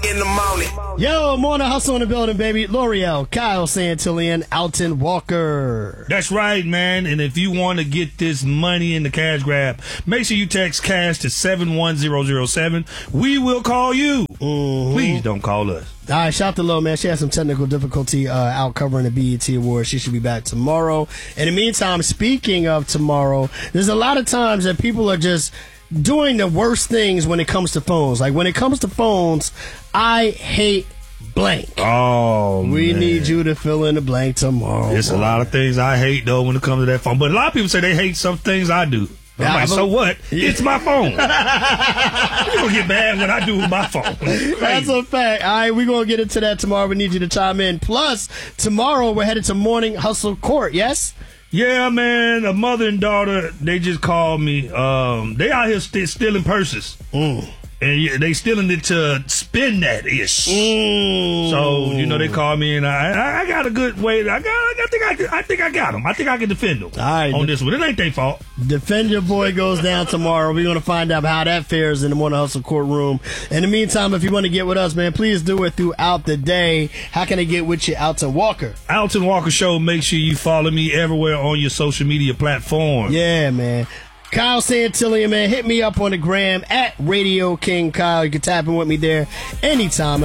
In the morning. Yo, Morning Hustle in the building, baby. L'Oreal, Kyle Santillan, Alton Walker. That's right, man. And if you want to get this money in the cash grab, make sure you text cash to 71007. We will call you. Mm-hmm. Please don't call us. All right, shout out to Lo, man. She had some technical difficulty out covering the BET Awards. She should be back tomorrow. In the meantime, speaking of tomorrow, there's a lot of times that people are just doing the worst things when it comes to phones. Like, when it comes to phones, I hate blank. Oh, We man. need you to fill in the blank tomorrow. There's a lot of things I hate, though, when it comes to that phone. But a lot of people say they hate some things I do. I'm Yeah, like, so what? Yeah. It's my phone. You're going to get mad when I do with my phone. That's a fact. All right, we're going to get into that tomorrow. We need you to chime in. Plus, tomorrow we're headed to Morning Hustle Court, yes? Yeah, man. A mother and daughter, they just called me. They out here stealing purses. And they stealing it to spend that ish. So, they called me and I got a good way. I think I got them. I think I can defend them right, on this one. It ain't their fault. Defend Your Boy goes down tomorrow. We're going to find out how that fares in the Morning Hustle courtroom. In the meantime, if you want to get with us, man, please do it throughout the day. How can I get with you, Alton Walker? Alton Walker Show. Make sure you follow me everywhere on your social media platform. Yeah, man. Kyle Santillan, man, hit me up on the gram at Radio King Kyle. You can tap in with me there anytime.